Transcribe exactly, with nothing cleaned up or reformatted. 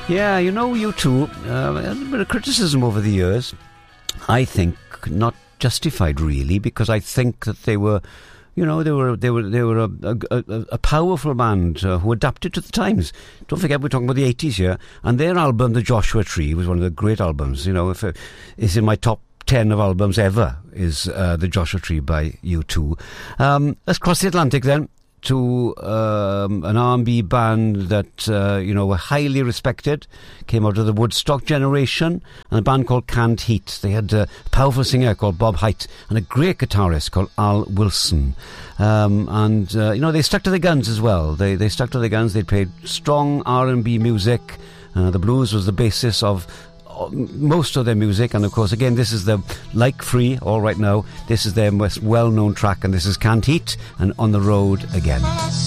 Yeah, you know, U two, uh, a bit of criticism over the years. I think not justified, really, because I think that they were, you know, they were they were they were a, a, a, a powerful band uh, who adapted to the times. Don't forget, we're talking about the eighties here, and their album, The Joshua Tree, was one of the great albums. You know, if it, it's in my top ten of albums ever, is uh, The Joshua Tree by U two. Um, let's cross the Atlantic then to um, an R and B band that, uh, you know, were highly respected, came out of the Woodstock generation, and a band called Canned Heat. They had a powerful singer called Bob Haidt and a great guitarist called Al Wilson. Um, and, uh, you know, they stuck to their guns as well. They they stuck to their guns. They played strong R and B music. Uh, the blues was the basis of most of their music, and of course, again, this is the Like Free, all right now. This is their most well-known track, and this is Canned Heat and On the Road Again.